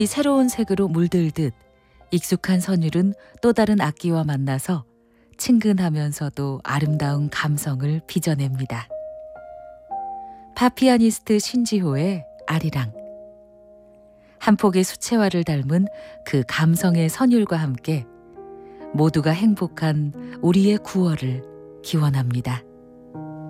이 새로운 색으로 물들듯 익숙한 선율은 또 다른 악기와 만나서 친근하면서도 아름다운 감성을 빚어냅니다. 팝피아니스트 신지호의 아리랑. 한 폭의 수채화를 닮은 그 감성의 선율과 함께 모두가 행복한 우리의 9월을 기원합니다.